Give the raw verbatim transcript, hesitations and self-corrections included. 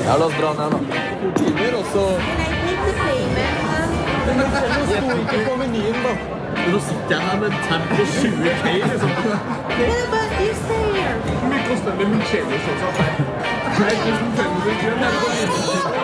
Ja, la oss dra ned, da. Timer, og så... Can I take the payment? Men det sto ikke på menyen, da. Nå sitter jeg her med en tab på tjue K, liksom. Yeah, but you stay here. Hvor mye koster det med Michelis også? Nei, tusen fem hundre kroner.